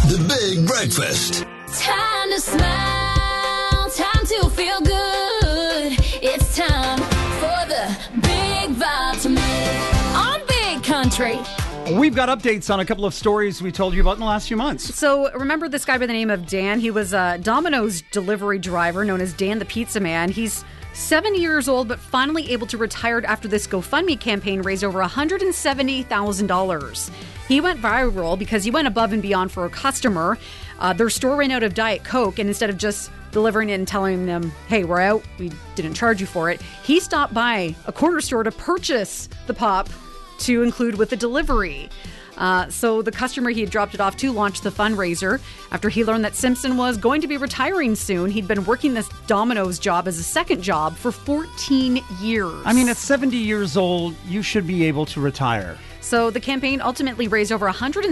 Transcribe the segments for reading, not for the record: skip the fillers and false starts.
The Big Breakfast. Time to smile, time to feel good. It's time for the Big Vitamin on Big Country. We've got updates on a couple of stories we told you about in the last few months. So remember this guy by the name of Dan? He was a Domino's delivery driver known as Dan the Pizza Man. He's 70 years old, but finally able to retire after this GoFundMe campaign raised over $170,000. He went viral because he went above and beyond for a customer. Their store ran out of Diet Coke, and instead of just delivering it and telling them, hey, we're out, we didn't charge you for it, he stopped by a corner store to purchase the pop to include with the delivery. So the customer he had dropped it off to launched the fundraiser after he learned that Simpson was going to be retiring soon. He'd been working this Domino's job as a second job for 14 years. I mean, at 70 years old, you should be able to retire. So the campaign ultimately raised over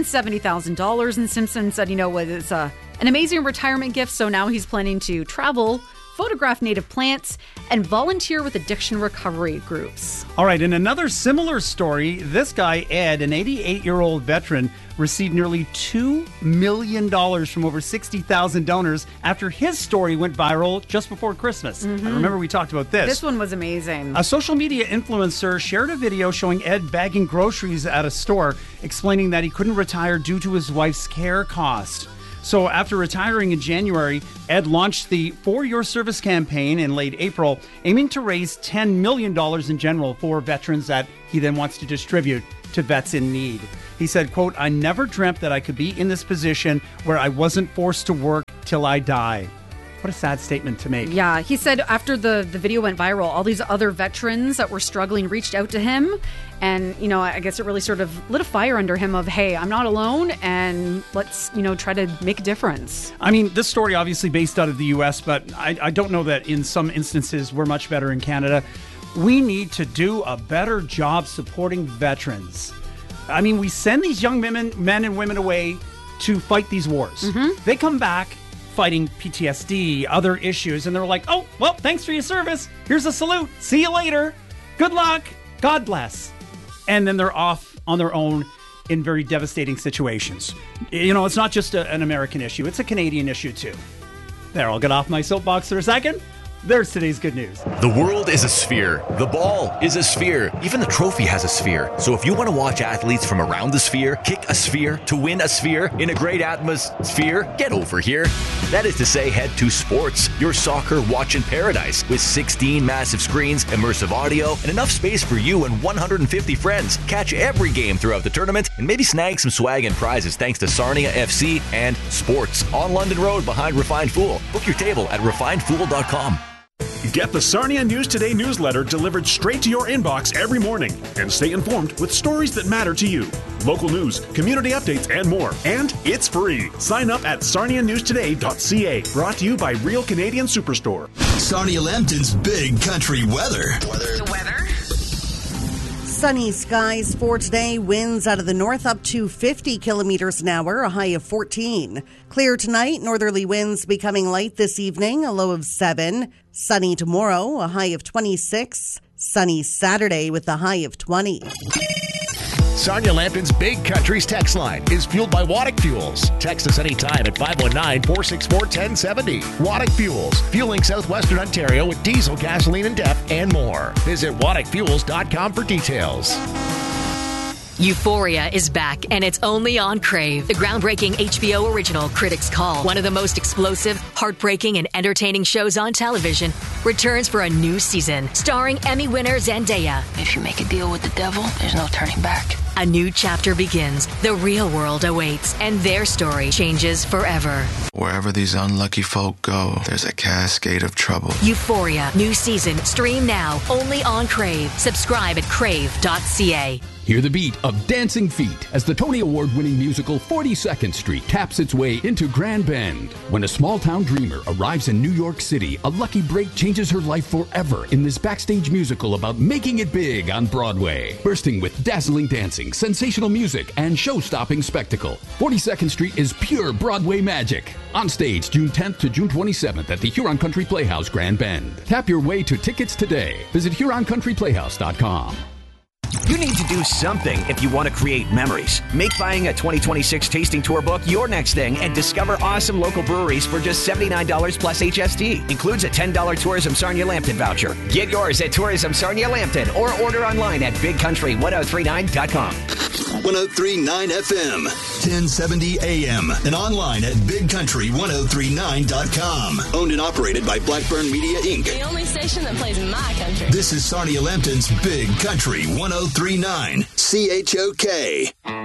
$170,000, and Simpson said, it's an amazing retirement gift, so now he's planning to travel, photograph native plants, and volunteer with addiction recovery groups. All right, in another similar story, this guy, Ed, an 88-year-old veteran, received nearly $2 million from over 60,000 donors after his story went viral just before Christmas. I remember we talked about this. This one was amazing. A social media influencer shared a video showing Ed bagging groceries at a store, explaining that he couldn't retire due to his wife's care cost. So after retiring in January, Ed launched the For Your Service campaign in late April, aiming to raise $10 million in general for veterans that he then wants to distribute to vets in need. He said, quote, I never dreamt that I could be in this position where I wasn't forced to work till I die. What a sad statement to make. Yeah, he said after the video went viral, all these other veterans that were struggling reached out to him. And, I guess it really sort of lit a fire under him of, hey, I'm not alone, and let's, try to make a difference. I mean, this story obviously based out of the U.S., but I don't know that in some instances we're much better in Canada. We need to do a better job supporting veterans. I mean, we send these young men and women away to fight these wars. They come back fighting PTSD, other issues, and they're like, oh, well, thanks for your service. Here's a salute. See you later. Good luck. God bless. And then they're off on their own in very devastating situations. It's not just an American issue. It's a Canadian issue, too. There, I'll get off my soapbox for a second. There's today's good news. The world is a sphere. The ball is a sphere. Even the trophy has a sphere. So if you want to watch athletes from around the sphere kick a sphere to win a sphere in a great atmosphere, get over here. That is to say, head to Sports, your soccer watch in paradise, with 16 massive screens, immersive audio, and enough space for you and 150 friends. Catch every game throughout the tournament and maybe snag some swag and prizes thanks to Sarnia FC and Sports on London Road behind Refined Fool. Book your table at refinedfool.com. Get the Sarnia News Today newsletter delivered straight to your inbox every morning and stay informed with stories that matter to you. Local news, community updates, and more. And it's free. Sign up at sarnianewstoday.ca. Brought to you by Real Canadian Superstore. Sarnia Lambton's Big Country weather. The weather? Sunny skies for today. Winds out of the north up to 50 kilometers an hour, a high of 14. Clear tonight. Northerly winds becoming light this evening, a low of 7. Sunny tomorrow, a high of 26. Sunny Saturday with a high of 20. Sarnia Lambton's Big Country's text line is fueled by Waddick Fuels. Text us anytime at 519-464-1070. Waddick Fuels, fueling southwestern Ontario with diesel, gasoline, and DEF, and more. Visit WaddickFuels.com for details. Euphoria is back, and it's only on Crave. The groundbreaking HBO original Critics' Call, one of the most explosive, heartbreaking, and entertaining shows on television, returns for a new season, starring Emmy winner Zendaya. If you make a deal with the devil, there's no turning back. A new chapter begins. The real world awaits, and their story changes forever. Wherever these unlucky folk go, there's a cascade of trouble. Euphoria, new season, stream now, only on Crave. Subscribe at crave.ca. Hear the beat of Dancing Feet as the Tony Award-winning musical 42nd Street taps its way into Grand Bend. When a small-town dreamer arrives in New York City, a lucky break changes her life forever in this backstage musical about making it big on Broadway. Bursting with dazzling dancing, sensational music, and show-stopping spectacle, 42nd Street is pure Broadway magic. On stage June 10th to June 27th at the Huron Country Playhouse, Grand Bend. Tap your way to tickets today. Visit HuronCountryPlayhouse.com. You need to do something if you want to create memories. Make buying a 2026 tasting tour book your next thing and discover awesome local breweries for just $79 plus HST. Includes a $10 Tourism Sarnia Lambton voucher. Get yours at Tourism Sarnia Lambton or order online at bigcountry1039.com. 1039 FM, 1070 AM, and online at bigcountry1039.com. Owned and operated by Blackburn Media, Inc. The only station that plays my country. This is Sarnia Lambton's Big Country 1039, CHOK.